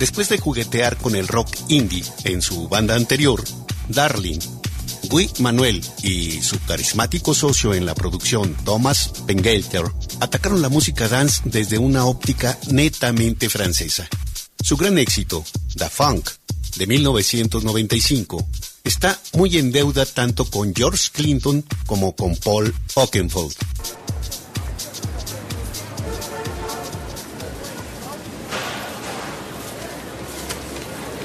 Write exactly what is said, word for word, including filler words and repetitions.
Después de juguetear con el rock indie en su banda anterior, Darling, Guy Manuel y su carismático socio en la producción, Thomas Bangalter, atacaron la música dance desde una óptica netamente francesa. Su gran éxito, Da Funk, de mil novecientos noventa y cinco, está muy en deuda tanto con George Clinton como con Paul Oakenfold.